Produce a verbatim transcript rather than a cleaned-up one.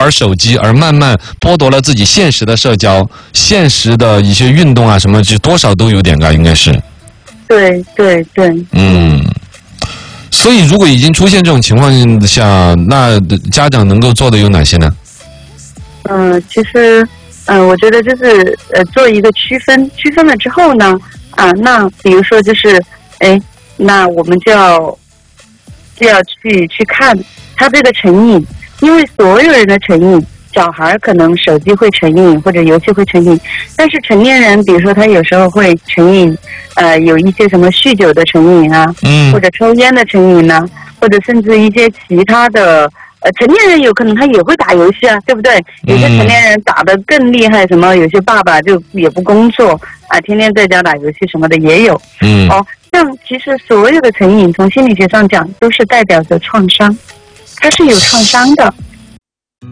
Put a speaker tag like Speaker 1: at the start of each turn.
Speaker 1: 玩手机，而慢慢剥夺了自己现实的社交、现实的一些运动啊什么，就多少都有点啊，应该是。
Speaker 2: 对对对。
Speaker 1: 嗯。所以，如果已经出现这种情况下，那家长能够做的有哪些呢？
Speaker 2: 嗯、呃，其实，嗯、呃，我觉得就是呃，做一个区分，区分了之后呢，啊，那比如说就是，哎，那我们就要就要去去看他这个成瘾，因为所有人的成瘾。小孩可能手机会成瘾或者游戏会成瘾，但是成年人比如说他有时候会成瘾，呃，有一些什么酗酒的成瘾啊，
Speaker 1: 嗯，
Speaker 2: 或者抽烟的成瘾啊，或者甚至一些其他的，呃，成年人有可能他也会打游戏啊，对不对？有些成年人打得更厉害，什么有些爸爸就也不工作啊，天天在家打游戏什么的也有。
Speaker 1: 嗯，
Speaker 2: 哦，像其实所有的成瘾从心理学上讲都是代表着创伤，它是有创伤的。